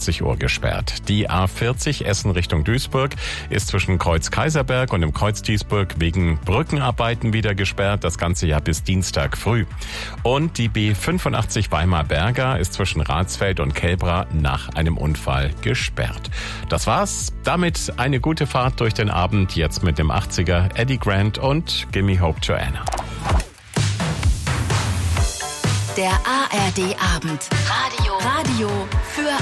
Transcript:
20 Uhr gesperrt. Die A40 Essen Richtung Duisburg ist zwischen Kreuz Kaiserberg und dem Kreuz Duisburg wegen Brückenarbeiten wieder gesperrt. Das ganze ja bis Dienstag früh. Und die B85 Weimar-Berger ist zwischen Ratsfeld und Kelbra nach einem Unfall gesperrt. Das war's. Damit eine gute Fahrt durch den Abend. Jetzt mit dem 80er Eddie Grant und Gimme Hope Joanna. Der ARD Abend. Radio für